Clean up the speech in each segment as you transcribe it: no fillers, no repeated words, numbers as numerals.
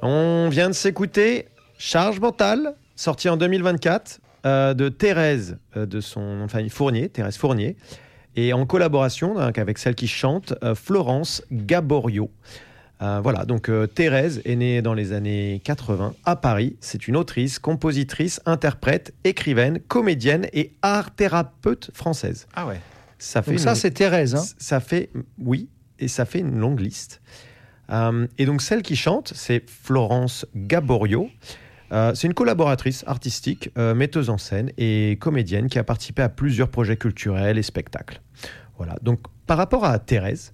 On vient de s'écouter Charge mentale, sorti en 2024, de Thérèse, de son nom de famille Fournier, Thérèse Fournier, et en collaboration donc, avec celle qui chante, Florence Gaborio. Voilà, donc Thérèse est née dans les années 80 à Paris. C'est une autrice, compositrice, interprète, écrivaine, comédienne et art-thérapeute française. Ah ouais. Donc ça, c'est Thérèse. Hein. Ça fait, oui, et ça fait une longue liste. Et donc celle qui chante, c'est Florence Gaborio. C'est une collaboratrice artistique, metteuse en scène et comédienne qui a participé à plusieurs projets culturels et spectacles. Voilà. Donc par rapport à Thérèse,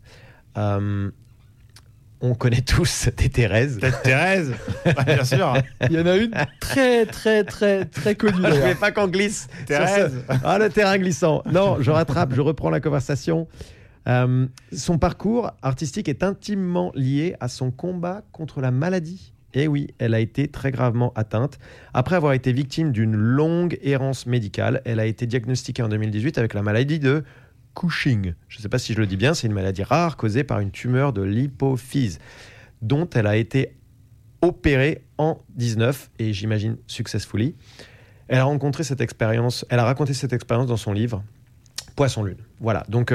on connaît tous des Thérèse. Peut-être Thérèse, bien sûr. Il y en a une très, très, très, très connue. Je ne voulais pas qu'on glisse. Thérèse. Ah, le terrain glissant. Non, je rattrape, je reprends la conversation. Son parcours artistique est intimement lié à son combat contre la maladie. Et oui, elle a été très gravement atteinte. Après avoir été victime d'une longue errance médicale, elle a été diagnostiquée en 2018 avec la maladie de Cushing. Je ne sais pas si je le dis bien, c'est une maladie rare causée par une tumeur de l'hypophyse, dont elle a été opérée en 2019, et j'imagine successfully. Elle a raconté cette expérience dans son livre Poisson Lune. Voilà, donc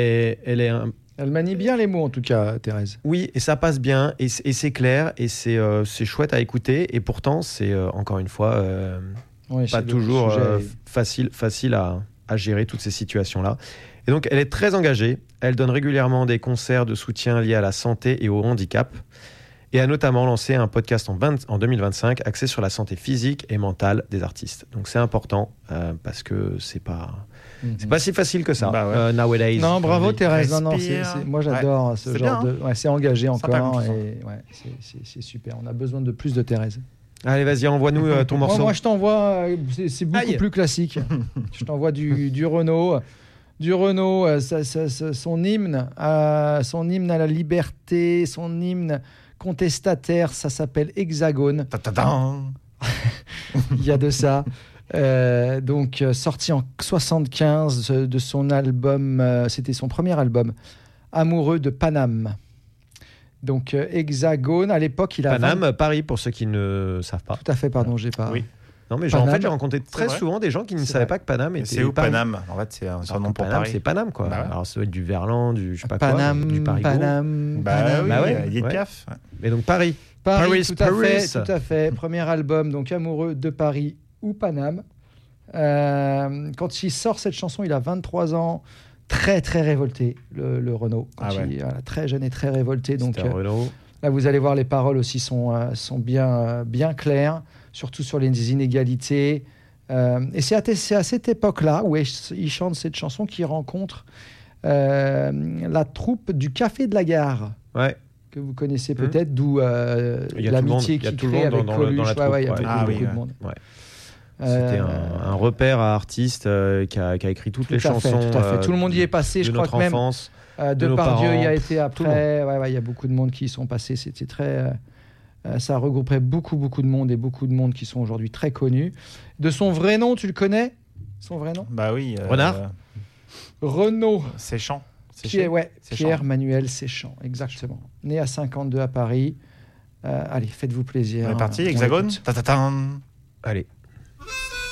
Elle manie bien les mots, en tout cas, Thérèse. Oui, et ça passe bien, et c'est clair, et c'est chouette à écouter, et pourtant, c'est encore une fois pas toujours facile à gérer toutes ces situations-là. Et donc, elle est très engagée, elle donne régulièrement des concerts de soutien liés à la santé et au handicap, et a notamment lancé un podcast en 2025 axé sur la santé physique et mentale des artistes. Donc c'est important, parce que c'est pas si facile que ça, nowadays. Non, bravo Thérèse. Non, moi j'adore ce genre bien, de... Ouais, c'est engagé encore, sympa, et c'est super. On a besoin de plus de Thérèse. Allez, vas-y, envoie-nous ton morceau. Moi, je t'envoie, c'est beaucoup plus classique. Je t'envoie du Renaud. Du Renaud, son hymne à la liberté, son hymne contestataire, ça s'appelle Hexagone. Il y a de ça. Donc, sorti en 75 de son album, c'était son premier album, Amoureux de Paname. Donc, Hexagone, à l'époque, il a... Paname, Paris, pour ceux qui ne savent pas. Tout à fait, pardon, j'ai pas... Oui. Non, mais Paname. En fait, j'ai rencontré très souvent des gens qui ne savaient pas que Paname était... C'est où Paris. Paname ? En fait, c'est un surnom pour Paname, Paris. c'est Paname, quoi. Bah ouais. Alors, ça doit être du Verlan, du je sais pas Paname, quoi, du Parigot. Paname, Bah oui, il y a ouais. Piaf. Et donc, Paris. Paris, tout à fait. Premier album, donc Amoureux de Paris ou Paname. Quand il sort cette chanson, il a 23 ans, très très révolté, le Renaud. Très jeune et très révolté. Donc là, vous allez voir, les paroles aussi sont bien claires, surtout sur les inégalités. Et c'est à cette époque-là où il chante cette chanson qu'il rencontre la troupe du Café de la Gare. Ouais. Que vous connaissez peut-être, d'où l'amitié qui crée avec Coluche. Il y a beaucoup de monde. Ouais. C'était un repère à artiste qui a écrit toutes les chansons. Tout à fait. Tout le monde y est passé, je crois que même Depardieu y a été après. Il y a beaucoup de monde qui y sont passés. C'était très... ça regrouperait beaucoup de monde, et beaucoup de monde qui sont aujourd'hui très connus. De son vrai nom, tu le connais ? Son vrai nom ? Bah oui. Renard ? Renaud. Séchant. Pierre-Manuel Séchant, exactement. Né à 52 à Paris. Allez, faites-vous plaisir. On est parti, Hexagone. Allez.